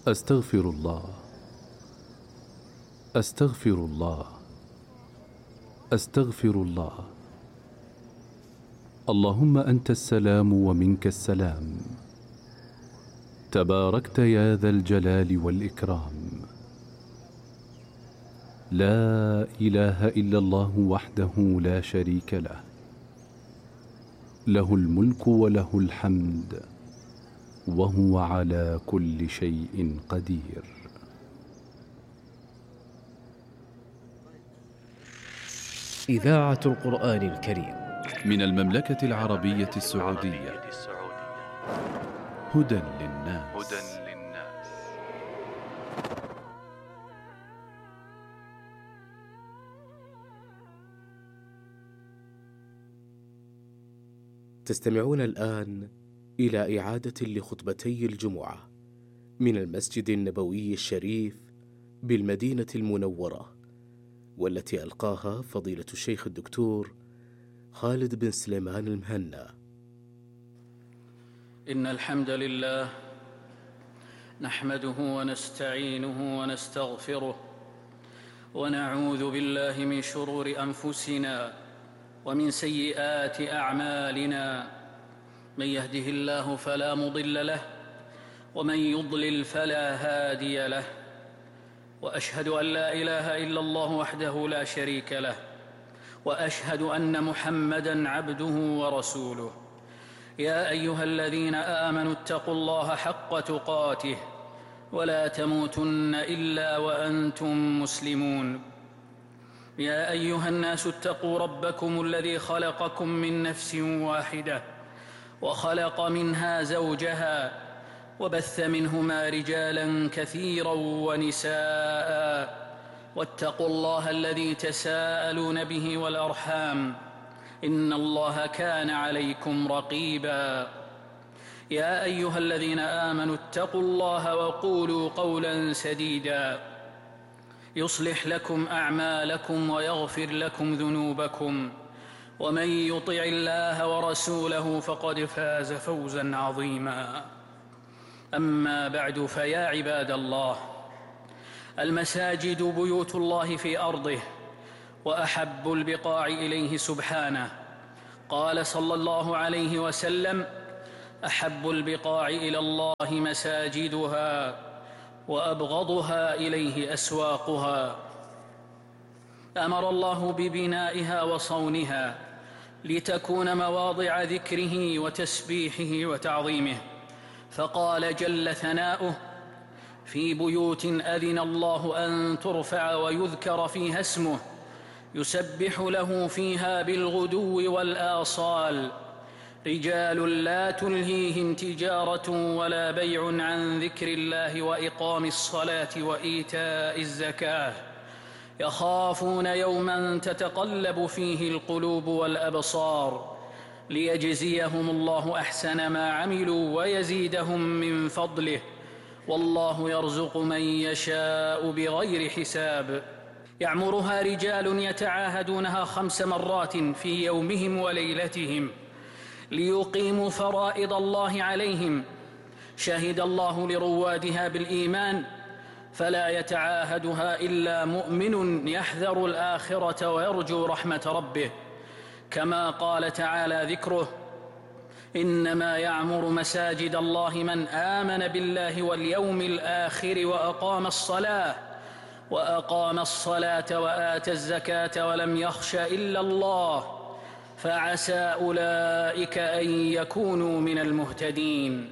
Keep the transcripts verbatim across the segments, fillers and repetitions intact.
أستغفر الله أستغفر الله أستغفر الله. اللهم أنت السلام ومنك السلام، تباركت يا ذا الجلال والإكرام. لا إله إلا الله وحده لا شريك له، له الملك وله الحمد وهو على كل شيء قدير. إذاعة القرآن الكريم من المملكة العربية السعودية. هدى للناس. تستمعون الآن إلى إعادة لخطبتي الجمعة من المسجد النبوي الشريف بالمدينة المنورة، والتي ألقاها فضيلة الشيخ الدكتور خالد بن سليمان المهنا. إن الحمد لله نحمده ونستعينه ونستغفره، ونعوذ بالله من شرور أنفسنا ومن سيئات أعمالنا. من يهده الله فلا مضل له، ومن يضلل فلا هادي له. وأشهد أن لا إله إلا الله وحده لا شريك له، وأشهد أن محمدًا عبده ورسوله. يا أيها الذين آمنوا اتقوا الله حق تقاته ولا تموتن إلا وأنتم مسلمون. يا أيها الناس اتقوا ربكم الذي خلقكم من نفس واحدة، وخلق منها زوجها، وبث منهما رجالا كثيرا ونساء. واتقوا الله الذي تساءلون به والأرحام، إن الله كان عليكم رقيبا. يا أيها الذين آمنوا اتقوا الله وقولوا قولا سديدا يصلح لكم أعمالكم ويغفر لكم ذنوبكم، ومن يطع الله ورسوله فقد فاز فوزا عظيما. أما بعد، فيا عباد الله، المساجد بيوت الله في أرضه، وأحب البقاع إليه سبحانه. قال صلى الله عليه وسلم: أحب البقاع إلى الله مساجدها، وأبغضها إليه أسواقها. أمر الله ببنائها وصونها لتكون مواضع ذكره وتسبيحه وتعظيمه، فقال جل ثناؤه: في بيوت أذن الله أن ترفع ويذكر فيها اسمه يسبح له فيها بالغدو والآصال، رجال لا تلهيهم تجارة ولا بيع عن ذكر الله وإقام الصلاة وإيتاء الزكاة، يخافون يوما تتقلب فيه القلوب والأبصار، ليجزيهم الله أحسن ما عملوا ويزيدهم من فضله، والله يرزق من يشاء بغير حساب. يعمرها رجال يتعاهدونها خمس مرات في يومهم وليلتهم ليقيموا فرائض الله عليهم. شهد الله لروادها بالإيمان، فلا يتعاهدها إلا مؤمن يحذر الآخرة ويرجو رحمة ربه، كما قال تعالى ذكره: إنما يعمر مساجد الله من آمن بالله واليوم الآخر وأقام الصلاة وأقام الصلاة وآتى الزكاة ولم يخش إلا الله، فعسى أولئك أن يكونوا من المهتدين.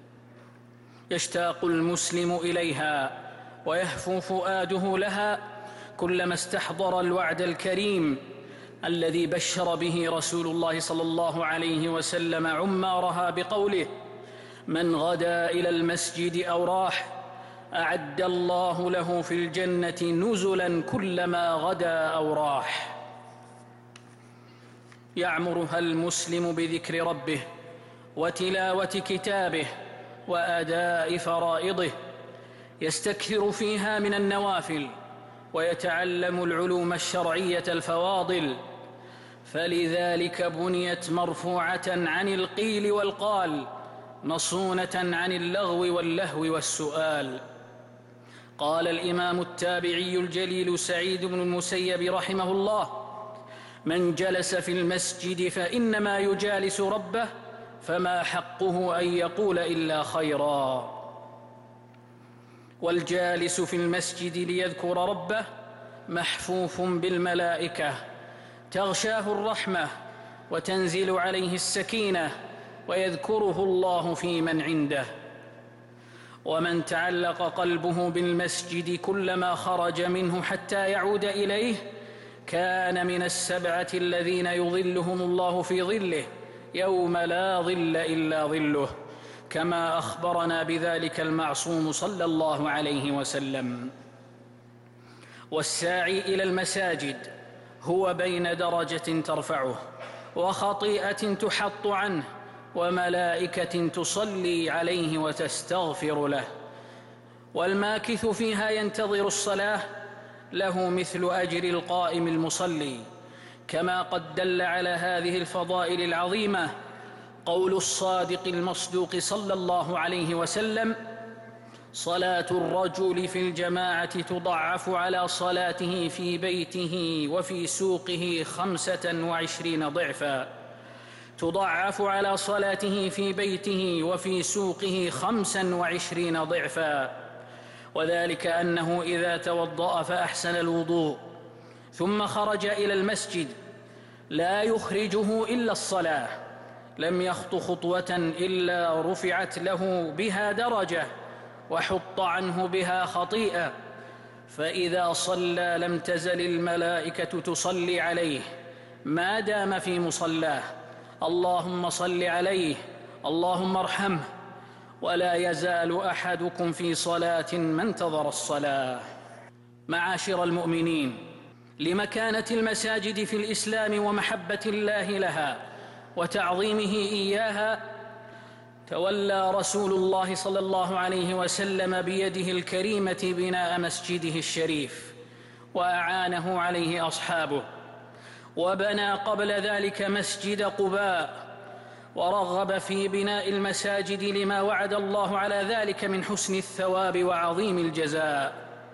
يشتاق المسلم إليها ويهفو فؤاده لها كلما استحضر الوعد الكريم الذي بشر به رسول الله صلى الله عليه وسلم عمارها بقوله: من غدا إلى المسجد أو راح أعد الله له في الجنة نزلا كلما غدا أو راح. يعمرها المسلم بذكر ربه وتلاوة كتابه وأداء فرائضه، يستكثر فيها من النوافل ويتعلم العلوم الشرعية الفواضل، فلذلك بنيت مرفوعة عن القيل والقال، مصونة عن اللغو واللهو والسؤال. قال الإمام التابعي الجليل سعيد بن المسيب رحمه الله: من جلس في المسجد فإنما يجالس ربه، فما حقه أن يقول إلا خيرا. والجالس في المسجد ليذكر ربه محفوف بالملائكة تغشاه الرحمة وتنزل عليه السكينة، ويذكره الله في من عنده. ومن تعلق قلبه بالمسجد كلما خرج منه حتى يعود إليه كان من السبعة الذين يظلهم الله في ظله يوم لا ظل إلا ظله، كما أخبرنا بذلك المعصوم صلى الله عليه وسلم. والساعي إلى المساجد هو بين درجة ترفعه وخطيئة تحط عنه وملائكة تصلي عليه وتستغفر له. والماكث فيها ينتظر الصلاة له مثل أجر القائم المصلي، كما قد دل على هذه الفضائل العظيمة قول الصادق المصدوق صلى الله عليه وسلم: صلاة الرجل في الجماعة تضعف على صلاته في بيته وفي سوقه خمسة وعشرين ضعفا. تضعف على صلاته في بيته وفي سوقه خمسا وعشرين ضعفا. وذلك أنه إذا توضأ فأحسن الوضوء ثم خرج إلى المسجد لا يخرجه إلا الصلاة لم يخط خطوة إلا رفعت له بها درجة وحط عنه بها خطيئة. فإذا صلى لم تزل الملائكة تصلي عليه ما دام في مصلاه: اللهم صل عليه، اللهم ارحمه. ولا يزال أحدكم في صلاة ما انتظر الصلاة. معاشر المؤمنين، لمكانة المساجد في الإسلام ومحبة الله لها وتعظيمه إياها، تولى رسول الله صلى الله عليه وسلم بيده الكريمة بناء مسجده الشريف، وأعانه عليه أصحابه، وبنى قبل ذلك مسجد قباء، ورغب في بناء المساجد لما وعد الله على ذلك من حسن الثواب وعظيم الجزاء،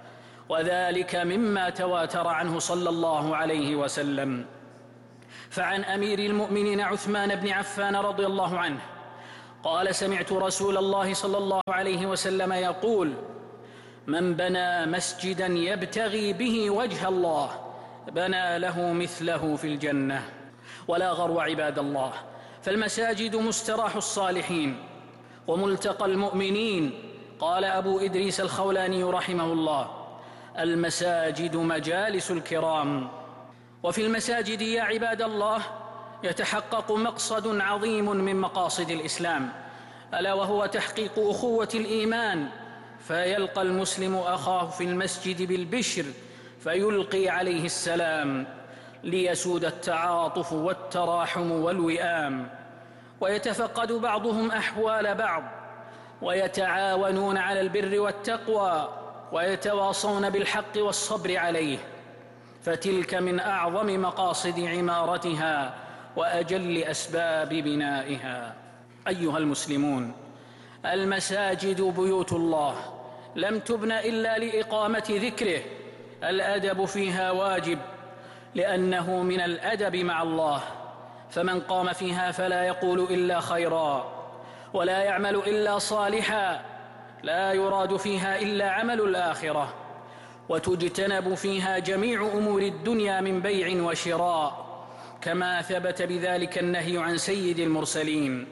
وذلك مما تواتر عنه صلى الله عليه وسلم. فعن أمير المؤمنين عثمان بن عفان رضي الله عنه قال: سمعت رسول الله صلى الله عليه وسلم يقول: من بنى مسجدا يبتغي به وجه الله بنى له مثله في الجنة. ولا غرو عباد الله، فالمساجد مستراح الصالحين وملتقى المؤمنين. قال أبو إدريس الخولاني رحمه الله: المساجد مجالس الكرام. وفي المساجد يا عباد الله يتحقق مقصد عظيم من مقاصد الإسلام، ألا وهو تحقيق أخوة الإيمان، فيلقى المسلم أخاه في المسجد بالبشر فيلقي عليه السلام ليسود التعاطف والتراحم والوئام، ويتفقد بعضهم أحوال بعض، ويتعاونون على البر والتقوى، ويتواصون بالحق والصبر عليه. فتلك من أعظم مقاصد عمارتها وأجل أسباب بنائها. أيها المسلمون، المساجد بيوت الله لم تبن إلا لإقامة ذكره. الأدب فيها واجب لأنه من الأدب مع الله، فمن قام فيها فلا يقول إلا خيرا ولا يعمل إلا صالحا، لا يراد فيها إلا عمل الآخرة، وتجتنب فيها جميع أمور الدنيا من بيع وشراء، كما ثبت بذلك النهي عن سيد المرسلين.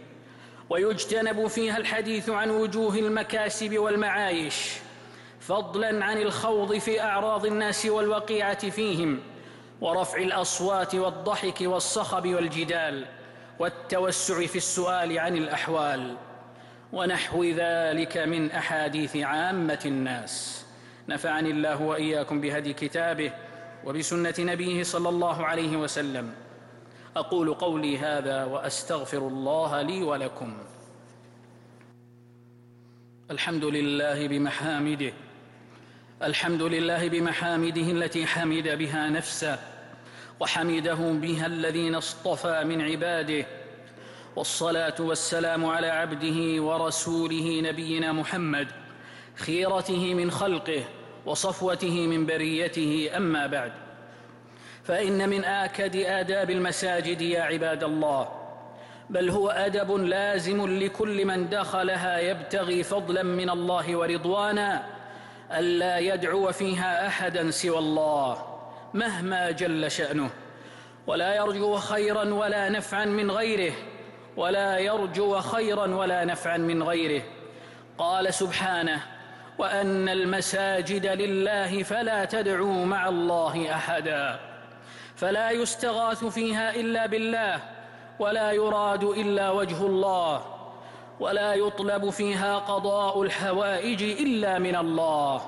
ويجتنب فيها الحديث عن وجوه المكاسب والمعايش، فضلا عن الخوض في أعراض الناس والوقيعة فيهم، ورفع الأصوات والضحك والصخب والجدال، والتوسع في السؤال عن الأحوال، ونحو ذلك من أحاديث عامة الناس. نفعني الله وإياكم بهدي كتابه وبسنة نبيه صلى الله عليه وسلم. أقول قولي هذا وأستغفر الله لي ولكم. الحمد لله بمحامده الحمد لله بمحامده التي حمد بها نفسه، وحمده بها الذين اصطفى من عباده، والصلاة والسلام على عبده ورسوله نبينا محمد، خيرته من خلقه وصفوته من بريته. أما بعد، فإن من آكد آداب المساجد يا عباد الله، بل هو أدب لازم لكل من دخلها يبتغي فضلا من الله ورضوانا، ألا يدعو فيها أحدا سوى الله مهما جل شأنه، ولا يرجو خيرا ولا نفعا من غيره ولا يرجو خيرا ولا نفعا من غيره. قال سبحانه: وأن المساجد لله فلا تدعوا مع الله أحدا. فلا يستغاث فيها إلا بالله، ولا يراد إلا وجه الله، ولا يطلب فيها قضاء الحوائج إلا من الله.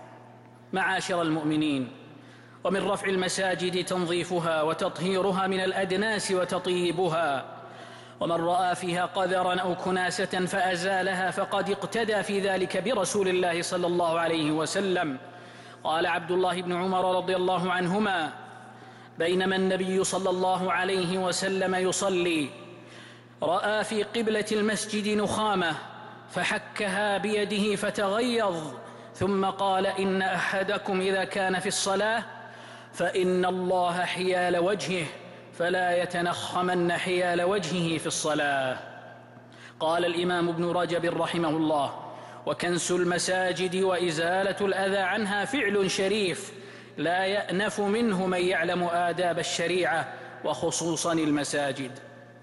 معاشر المؤمنين، ومن رفع المساجد تنظيفها وتطهيرها من الأدناس وتطيبها، ومن رأى فيها قذرا أو كناسة فأزالها فقد اقتدى في ذلك برسول الله صلى الله عليه وسلم. قال عبد الله بن عمر رضي الله عنهما: بينما النبي صلى الله عليه وسلم يصلي رأى في قبلة المسجد نخامة فحكها بيده فتغيظ، ثم قال: إن أحدكم إذا كان في الصلاة فإن الله حيال وجهه فلا يتنخمن حيال وجهه في الصلاة. قال الإمام ابن رجب رحمه الله: وكنس المساجد وإزالة الأذى عنها فعل شريف لا يأنف منه من يعلم آداب الشريعة، وخصوصا المساجد.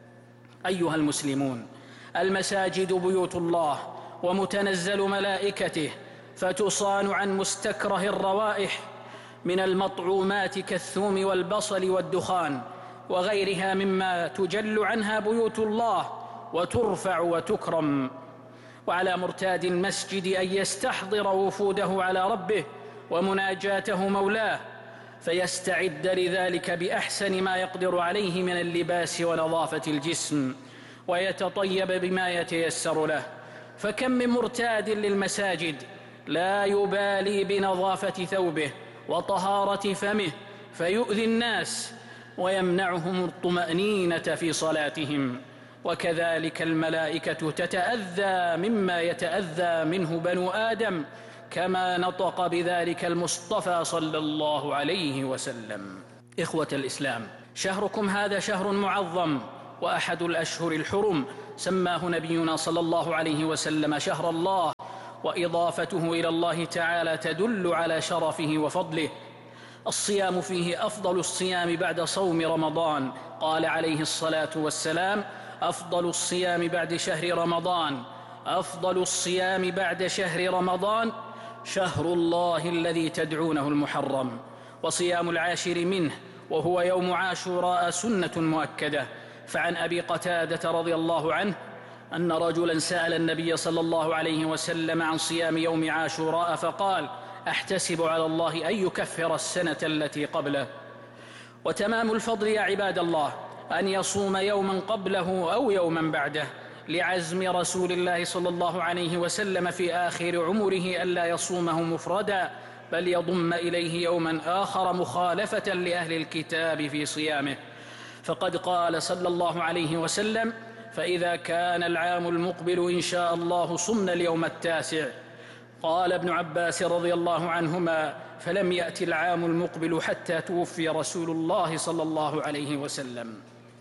أيها المسلمون، المساجد بيوت الله ومتنزل ملائكته، فتصان عن مستكره الروائح من المطعومات كالثوم والبصل والدخان وغيرها مما تجل عنها بيوت الله وترفع وتكرم. وعلى مرتاد المسجد أن يستحضر وفوده على ربه ومناجاته مولاه، فيستعد لذلك بأحسن ما يقدر عليه من اللباس ونظافة الجسم، ويتطيب بما يتيسر له. فكم من مرتاد للمساجد لا يبالي بنظافة ثوبه وطهارة فمه فيؤذي الناس ويمنعهم الطمأنينة في صلاتهم. وكذلك الملائكة تتأذى مما يتأذى منه بنو آدم، كما نطق بذلك المصطفى صلى الله عليه وسلم. إخوة الإسلام، شهركم هذا شهر معظم، وأحد الأشهر الحرم سماه نبينا صلى الله عليه وسلم شهر الله، وإضافته إلى الله تعالى تدل على شرفه وفضله. الصيام فيه أفضل الصيام بعد صوم رمضان. قال عليه الصلاة والسلام: أفضل الصيام بعد شهر رمضان أفضل الصيام بعد شهر رمضان شهر الله الذي تدعونه المحرم. وصيام العاشر منه وهو يوم عاشوراء سنة مؤكدة. فعن أبي قتادة رضي الله عنه أن رجلا سأل النبي صلى الله عليه وسلم عن صيام يوم عاشوراء فقال: أحتسب على الله أن يكفر السنة التي قبله. وتمام الفضل يا عباد الله أن يصوم يوما قبله أو يوما بعده، لعزم رسول الله صلى الله عليه وسلم في آخر عمره ألا يصومه مفردا، بل يضم إليه يوما آخر مخالفة لأهل الكتاب في صيامه. فقد قال صلى الله عليه وسلم: فإذا كان العام المقبل إن شاء الله صمنا اليوم التاسع. قال ابن عباس رضي الله عنهما: فلم يأتي العام المقبل حتى توفي رسول الله صلى الله عليه وسلم.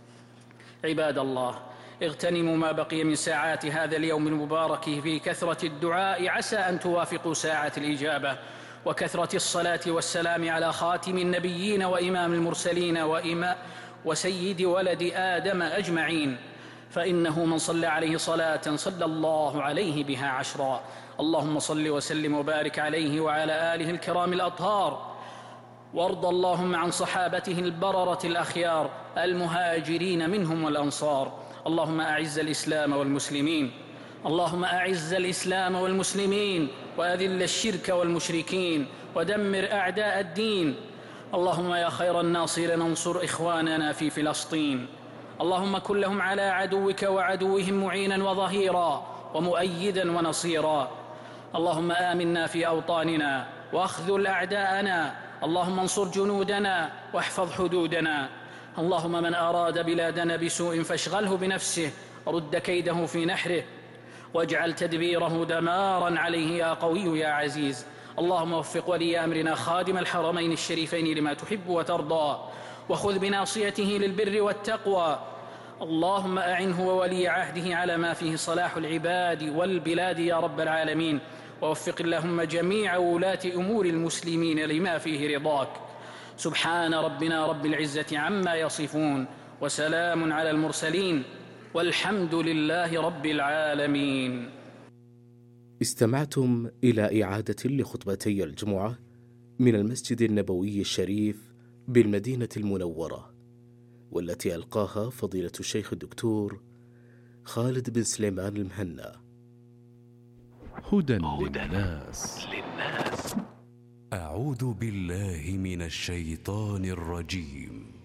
عباد الله، اغتنموا ما بقي من ساعات هذا اليوم المبارك في كثرة الدعاء، عسى أن توافقوا ساعة الإجابة، وكثرة الصلاة والسلام على خاتم النبيين وإمام المرسلين وإمام وسيد ولد آدم أجمعين، فإنه من صلى عليه صلاة صلى الله عليه بها عشرا. اللهم صل وسلم وبارك عليه وعلى آله الكرام الأطهار، وارض اللهم عن صحابته البررة الأخيار المهاجرين منهم والأنصار. اللهم أعز الإسلام والمسلمين اللهم أعز الإسلام والمسلمين وأذل الشرك والمشركين ودمر أعداء الدين. اللهم يا خير الناصرين انصر إخواننا في فلسطين. اللهم كن لهم على عدوك وعدوهم معينا وظهيرا ومؤيدا ونصيرا. اللهم آمنا في أوطاننا واخذل أعداءنا. اللهم انصر جنودنا واحفظ حدودنا. اللهم من أراد بلادنا بسوء فاشغله بنفسه، رد كيده في نحره، واجعل تدبيره دمارا عليه يا قوي يا عزيز. اللهم وفق ولي أمرنا خادم الحرمين الشريفين لما تحب وترضى، وخذ بناصيته للبر والتقوى. اللهم أعنه وولي عهده على ما فيه صلاح العباد والبلاد يا رب العالمين، ووفق اللهم جميع ولاة أمور المسلمين لما فيه رضاك. سبحان ربنا رب العزة عما يصفون، وسلام على المرسلين، والحمد لله رب العالمين. استمعتم إلى إعادة لخطبتي الجمعة من المسجد النبوي الشريف بالمدينة المنورة، والتي ألقاها فضيلة الشيخ الدكتور خالد بن سليمان المهنا. هدى للناس. أعوذ بالله من الشيطان الرجيم.